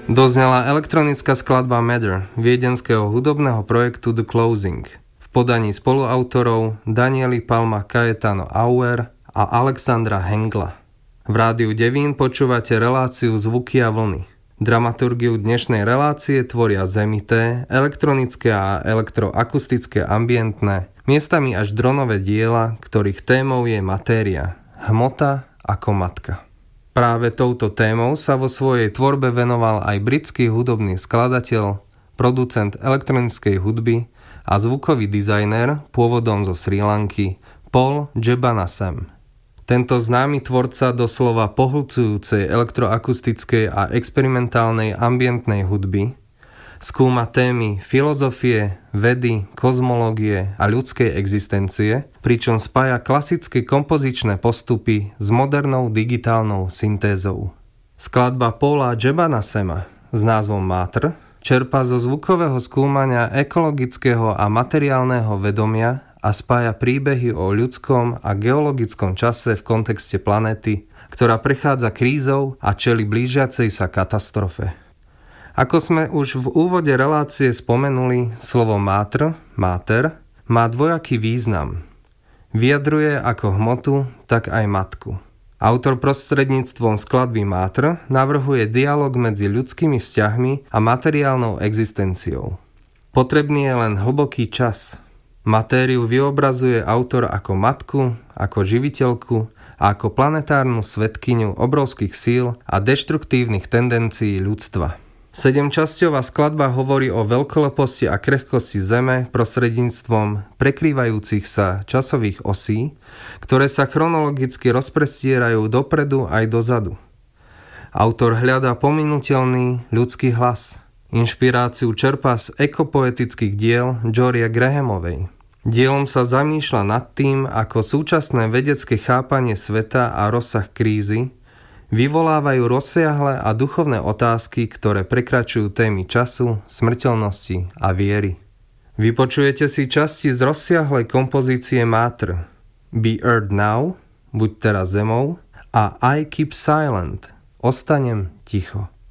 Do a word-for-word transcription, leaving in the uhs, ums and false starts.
Doznela elektronická skladba Matter viedenského hudobného projektu The Closing v podaní spoluautorov Daniely Palma Cayetano Auer a Alexandra Hengla. V rádiu Devín počúvate reláciu Zvuky a vlny. Dramaturgiu dnešnej relácie tvoria zemité, elektronické a elektroakustické ambientné, miestami až dronové diela, ktorých témou je matéria, hmota ako matka. Práve touto témou sa vo svojej tvorbe venoval aj britský hudobný skladateľ, producent elektronickej hudby a zvukový dizajner pôvodom zo Srí Lanky Paul Jebanasam. Tento známy tvorca doslova pohľcujúcej elektroakustickej a experimentálnej ambientnej hudby skúma témy filozofie, vedy, kozmológie a ľudskej existencie, pričom spája klasické kompozičné postupy s modernou digitálnou syntézou. Skladba Paula Jebanasama s názvom Matter čerpá zo zvukového skúmania ekologického a materiálneho vedomia a spája príbehy o ľudskom a geologickom čase v kontexte planéty, ktorá prechádza krízou a čeli blížiacej sa katastrofe. Ako sme už v úvode relácie spomenuli, slovo matter, mater, má dvojaký význam. Vyjadruje ako hmotu, tak aj matku. Autor prostredníctvom skladby Matter navrhuje dialog medzi ľudskými vzťahmi a materiálnou existenciou. Potrebný je len hlboký čas. Matériu vyobrazuje autor ako matku, ako živiteľku a ako planetárnu svedkyňu obrovských síl a deštruktívnych tendencií ľudstva. Sedemčasťová skladba hovorí o veľkoleposti a krehkosti Zeme prostredníctvom prekrývajúcich sa časových osí, ktoré sa chronologicky rozprestierajú dopredu aj dozadu. Autor hľadá pominuteľný ľudský hlas. Inšpiráciu čerpá z ekopoetických diel Jorie Grahamovej. Dielom sa zamýšľa nad tým, ako súčasné vedecké chápanie sveta a rozsah krízy vyvolávajú rozsiahle a duchovné otázky, ktoré prekračujú témy času, smrteľnosti a viery. Vypočujete si časti z rozsiahlej kompozície Matter, Be Earth Now, Buď teraz zemou, a I Keep Silent, Ostanem ticho.